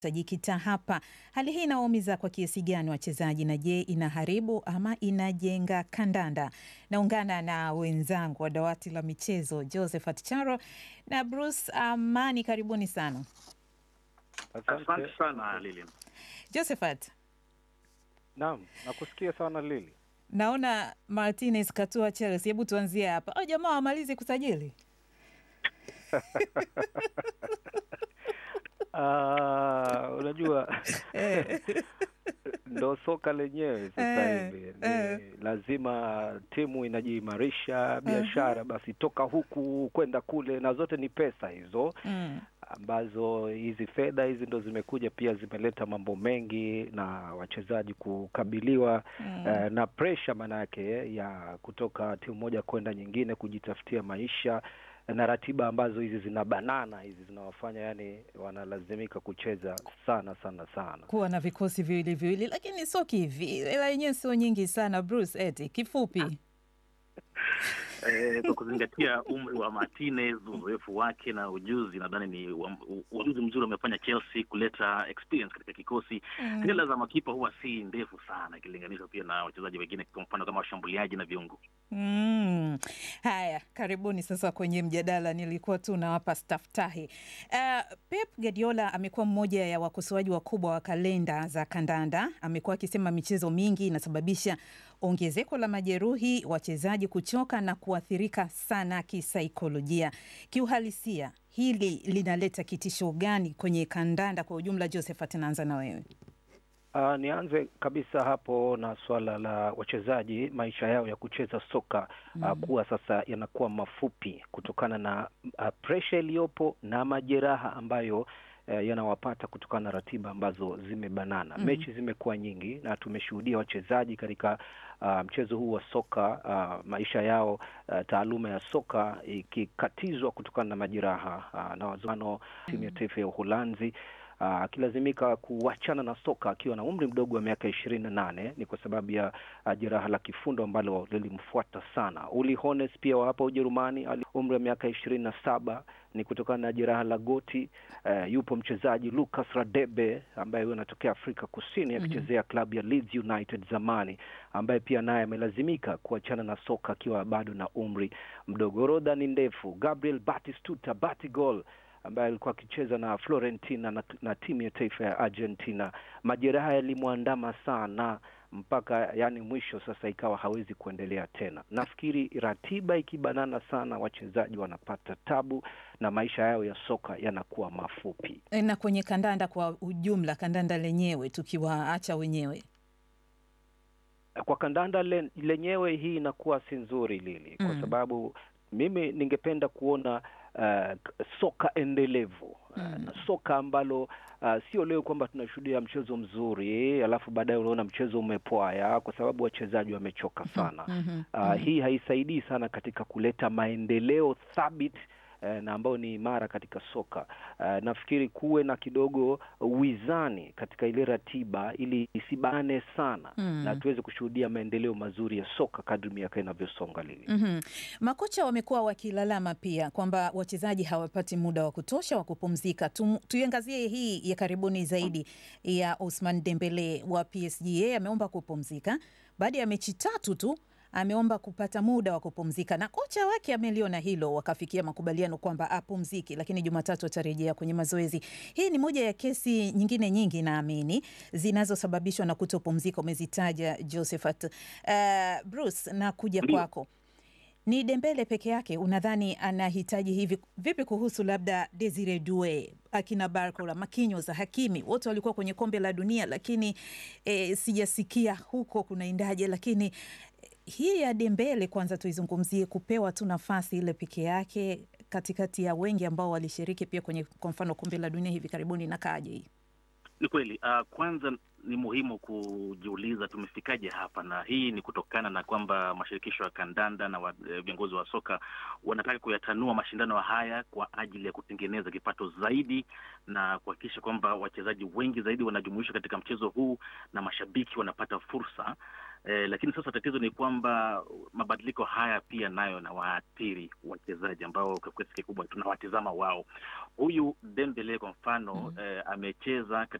Tajikita hapa, hali hii inawaumiza kwa kiasi gani wachezaji, na je, inaharibu ama inajenga kandanda? Naungana na wenzangu wa dawati la michezo Josephat Charo na Bruce Amani, karibuni sana. Asante sana Lili. Josephat. Naam, nakusikia sana Lili. Naona Martinez katua Chelsea, hebu tuanzie hapa. Jamaa wamalize kusajili. Unajua ndo soka lenyewe sasa hivi. Lazima timu inajiimarisha, biashara basi toka huku kwenda kule, na zote ni pesa hizo ambazo hizi fedha hizi ndo zimekuja pia zimeleta mambo mengi na wachezaji kukabiliwa na pressure manake ya kutoka timu moja kwenda nyingine kujitafutia maisha, na ratiba ambazo hizi zina banana hizi zinawafanya yani wanalazimika kucheza sana. Kuwa na vikosi viwili, lakini sio kivi. Hela yenyewe sio nyingi sana Bruce, eti kifupi. Kwa kuzingatia umri wa Martinez, uzoefu wake na ujuzi, nadhani ni ujuzi mzuri umefanya Chelsea kuleta experience katika kikosi. Hela za makipa huwa si ndefu sana ikilinganishwa pia na wachezaji wengine, kwa mfano kama washambuliaji na viungo. Haya, karibuni sasa kwenye mjadala. Nilikuwa tu nawapa staftahi. Pep Guardiola amekuwa mmoja ya wakosoaji wakubwa wa kalenda za kandanda. Amekuwa akisema michezo mingi inasababisha ongezeko la majeruhi, wachezaji kuchoka na kuathirika sana kisaikolojia. Kiuhalisia, hili linaleta kitisho gani kwenye kandanda kwa ujumla? Josephat, naanza na wewe. Nianze kabisa hapo na swala la wachezaji, maisha yao ya kucheza soka kuwa sasa yanakuwa mafupi kutokana na pressure iliyopo na majeraha ambayo yanawapata kutokana na ratiba ambazo zimebanana. Mechi zimekuwa nyingi na tumeshuhudia wachezaji katika mchezo huu wa soka, maisha yao, taaluma ya soka ikikatizwa kutokana na majeraha. Na wazano timu ya taifa ya Uholanzi akilazimika kuachana na soka akiwa na umri mdogo wa miaka 28 ni kwa sababu ya jeraha la kifundo ambalo lilimfuata sana. Uli Hones pia wa hapa Ujerumani ali umri wa miaka 27 ni kutokana na jeraha la goti. Yupo mchezaji Lucas Radebe ambaye anatokea Afrika Kusini akichezea klabu ya Leeds United zamani, ambaye pia naye amelazimika kuachana na soka akiwa bado na umri mdogo. Orodha ni ndefu. Gabriel Batistuta Batigol ambaye alikuwa akicheza na Florentina na timu ya taifa ya Argentina, majeraha yalimwandama sana mpaka yani mwisho sasa ikawa hawezi kuendelea tena. Nafikiri ratiba ikibanana sana wachezaji wanapata tabu na maisha yao ya soka yanakuwa mafupi. Na kwenye kandanda kwa ujumla, kandanda lenyewe tukiwaacha wenyewe, kwa kandanda lenyewe hii inakuwa si nzuri Lili, kwa sababu mimi ningependa kuona soka endelevu, soka ambalo sio leo kwamba tunashuhudia mchezo mzuri alafu baadaye unaona mchezo umepwaya kwa sababu wachezaji wamechoka sana. Hii haisaidii sana katika kuleta maendeleo thabiti na ambao ni imara katika soka. Nafikiri kuwe na kidogo wizani katika ile ratiba ili isibane sana na tuweze kushuhudia maendeleo mazuri ya soka kadri miaka inavyosonga Lili. Makocha wamekuwa wakilalama pia kwamba wachezaji hawapati muda wa kutosha wa kupumzika. Tuiangazie hii ya karibuni zaidi ya Ousmane Dembele wa PSG. Yeye ameomba kupumzika baada ya mechi 3 tu, ameomba kupata muda wa kupumzika na kocha wake ameliona hilo, wakafikia makubaliano kwamba apumziki, lakini Jumatatu atarejea kwenye mazoezi. Hii ni moja ya kesi nyingine nyingi naamini zinazosababishwa na kutopumzika, umezitaja Josephat. Bruce, na kuja kwako, ni Dembele peke yake unadhani anahitaji hivi? Vipi kuhusu labda Desire Doué, akina Barcola, Marquinhos, Hakimi, wote walikuwa kwenye kombe la dunia, lakini sijasikia huko kunaendaje. Lakini hii ya Dembele kwanza tuizungumzie, kupewa tu nafasi ile peke yake katikati ya wengi ambao walishiriki pia kwenye kwa mfano kombe la dunia hivi karibuni, na kaje hii? Ni kweli, kwanza ni muhimu kujiuliza tumefikaje hapa, na hii ni kutokana na kwamba mashirikisho ya kandanda na viongozi wa soka wanataka kuyatanua mashindano haya kwa ajili ya kutengeneza kipato zaidi na kuhakikisha kwamba wachezaji wengi zaidi wanajumuishwa katika mchezo huu na mashabiki wanapata fursa. Lakini sasa tatizo ni kwamba mabadiliko haya pia nayo na waathiri wachezaji ambao kwa kiasi kikubwa tunawatizama wao. Huyu Dembele kwa mfano amecheza